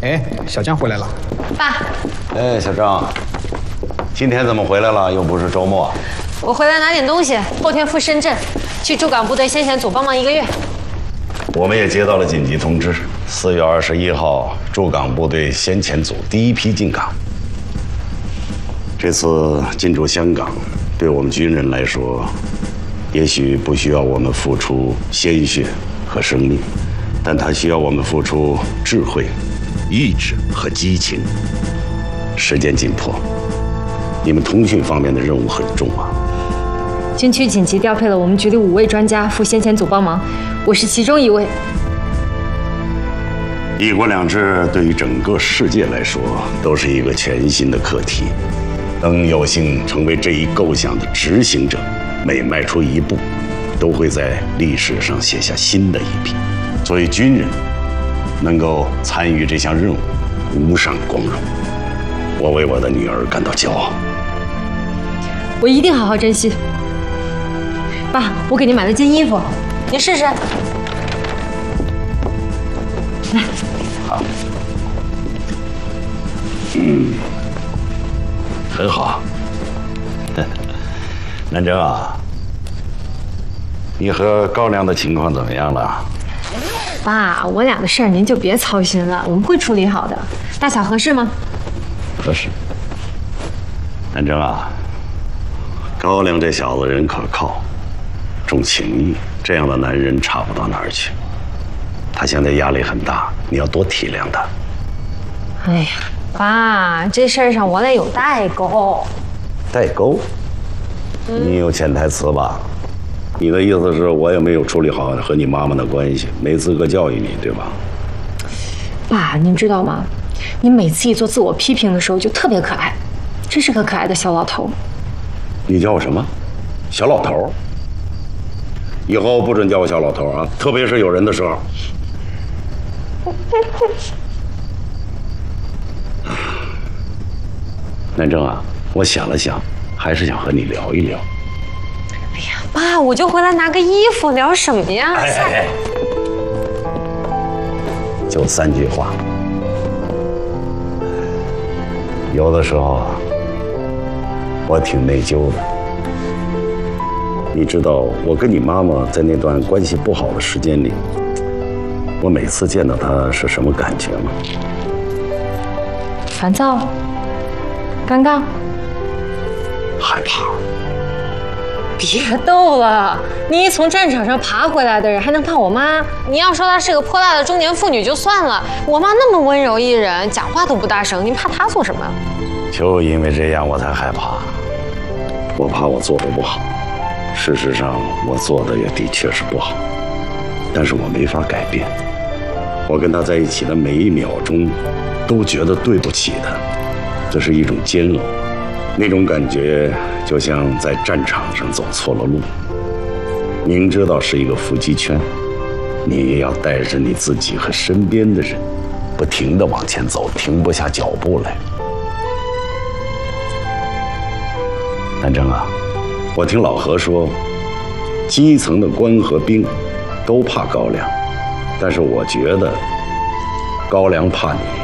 哎，小江回来了。 爸。 哎，小张，今天怎么回来了？又不是周末。 我回来拿点东西，后天赴深圳，去驻港部队先遣组帮忙1个月。 我们也接到了紧急通知，4月21号，驻港部队先遣组第一批进港。这次进驻香港，对我们军人来说，也许不需要我们付出鲜血和生命，但它需要我们付出智慧、意志和激情。时间紧迫，你们通讯方面的任务很重啊。 军区紧急调配了我们局里5位专家赴先遣组帮忙，我是其中1位。 一国两制对于整个世界来说都是一个全新的课题，能有幸成为这一构想的执行者，每迈出一步，都会在历史上写下新的一笔。作为军人，能够参与这项任务，无上光荣。我为我的女儿感到骄傲。 我一定好好珍惜。爸，我给你买了件衣服，你试试。来， 好。很好。南征啊，你和高粱的情况怎么样了？ 爸，我俩的事儿您就别操心了，我们会处理好的。大小合适吗？ 合适。南征啊，高粱这小子人可靠，重情义，这样的男人差不到哪儿去。他现在压力很大，你要多体谅他。 哎呀，爸，这事儿上我俩有代沟。 代沟？你有潜台词吧？你的意思是我也没有处理好和你妈妈的关系，没资格教育你，对吧？ 爸，您知道吗？你每次一做自我批评的时候就特别可爱，真是个可爱的小老头。 你叫我什么？小老头？以后不准叫我小老头啊，特别是有人的时候。南征啊，我想了想，还是想和你聊一聊。 哎呀，爸，我就回来拿个衣服，聊什么呀？ 哎，就3句话。有的时候我挺内疚的。你知道，我跟你妈妈在那段关系不好的时间里，我每次见到她是什么感觉吗？ 烦躁、尴尬、 害怕。 别逗了，你一从战场上爬回来的人，还能怕我妈？你要说她是个泼辣的中年妇女就算了，我妈那么温柔一人，讲话都不大声，你怕她做什么？ 就因为这样，我才害怕。我怕我做的不好。事实上，我做的也的确是不好，但是我没法改变。我跟她在一起的每一秒钟，都觉得对不起她，这是一种煎熬。那种感觉就像在战场上走错了路，明知道是一个伏击圈，你也要带着你自己和身边的人，不停地往前走，停不下脚步来。南征啊，我听老何说，基层的官和兵都怕高粱，但是我觉得高粱怕你。